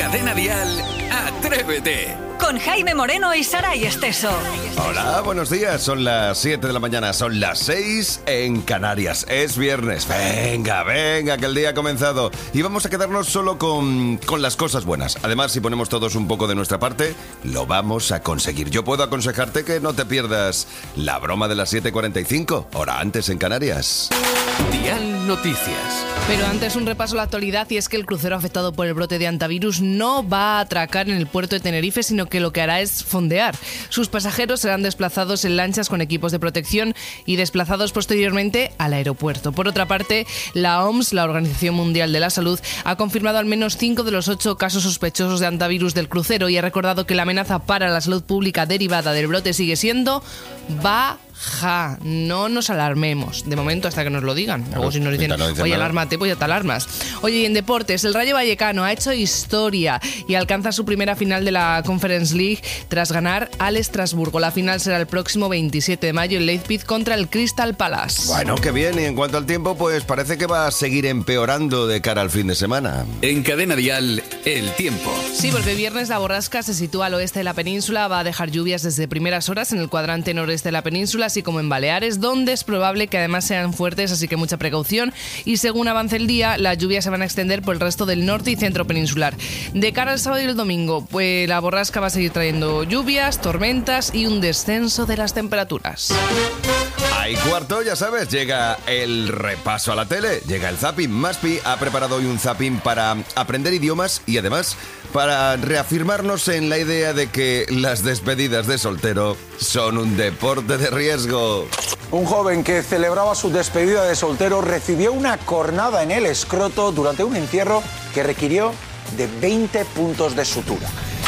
Cadena Dial, Atrévete. Con Jaime Moreno y Saray Esteso. Hola, buenos días. Son las 7 de la mañana, son las 6 en Canarias. Es viernes. Venga, que el día ha comenzado. Y vamos a quedarnos solo con las cosas buenas. Además, si ponemos todos un poco de nuestra parte, lo vamos a conseguir. Yo puedo aconsejarte que no te pierdas la broma de las 7:45, hora antes en Canarias. Dial Noticias. Pero antes un repaso a la actualidad, y es que el crucero afectado por el brote de hantavirus no va a atracar en el puerto de Tenerife, sino que lo que hará es fondear. Sus pasajeros serán desplazados en lanchas con equipos de protección y desplazados posteriormente al aeropuerto. Por otra parte, la OMS, la Organización Mundial de la Salud, ha confirmado al menos 5 de los 8 casos sospechosos de hantavirus del crucero y ha recordado que la amenaza para la salud pública derivada del brote sigue siendo baja. No nos alarmemos, de momento, hasta que nos lo digan. Luego si nos dicen, oye, alármate, pues ya te alarmas. Oye, y en deportes, el Rayo Vallecano ha hecho historia y alcanza su primera final de la Conference League tras ganar al Estrasburgo. La final será el próximo 27 de mayo en Leipzig contra el Crystal Palace. Bueno, qué bien. Y en cuanto al tiempo, pues parece que va a seguir empeorando de cara al fin de semana. En Cadena Dial, el tiempo. Sí, porque el viernes la borrasca se sitúa al oeste de la península, va a dejar lluvias desde primeras horas en el cuadrante noreste de la península, así como en Baleares, donde es probable que además sean fuertes, así que mucha precaución. Y según avance el día, las lluvias se van a extender por el resto del norte y centro peninsular. De cara al sábado y el domingo, pues la borrasca va a seguir trayendo lluvias, tormentas y un descenso de las temperaturas. Ahí cuarto, ya sabes, llega el repaso a la tele, llega el zapping. Maspi ha preparado hoy un zapping para aprender idiomas y además para reafirmarnos en la idea de que las despedidas de soltero son un deporte de riesgo. Un joven que celebraba su despedida de soltero recibió una cornada en el escroto durante un entierro que requirió de 20 puntos de sutura.